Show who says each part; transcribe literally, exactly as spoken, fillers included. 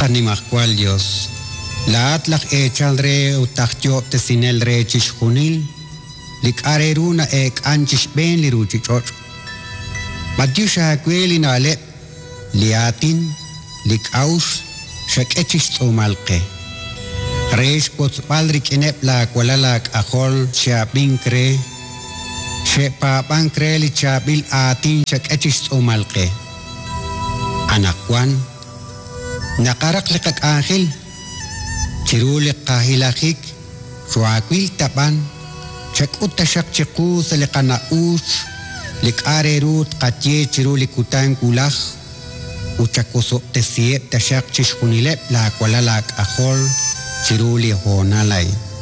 Speaker 1: Qanimakwal Dios. La atlaq echal re utakyo te sinel re chishkunil. Lik areruna ek anchish ben li ruchichoch. Madiusha kweli na le liatin lik aus shak echish tsumalke. Reish pots palrik inep la kwalala ahol shabin kre. Shepa pankre li chabil atin shak echish tsumalke. Anakwan nakarak likak angel chirulik kahilakik shuakwil tapan shak utashak chiku salikana uch lik arerut katye chirulik utan kulak uchakoso tesiep tashak chishkunilep la kwalala ahol chiruli honalay.